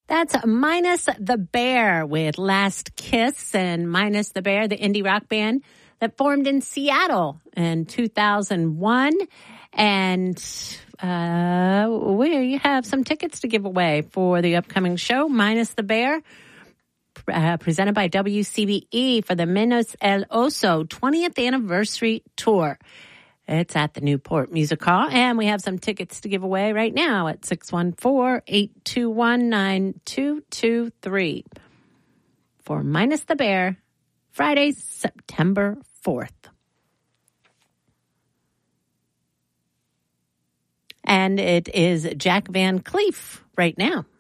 That's Minus the Bear with Last Kiss, and Minus the Bear, the indie rock band that formed in Seattle in 2001. And we have some tickets to give away for the upcoming show, Minus the Bear, presented by WCBE for the Menos El Oso 20th Anniversary Tour. It's at the Newport Music Hall, and we have some tickets to give away right now at 614-821-9223 for Minus the Bear, Friday, September 4th. And it is Jack Van Cleef right now.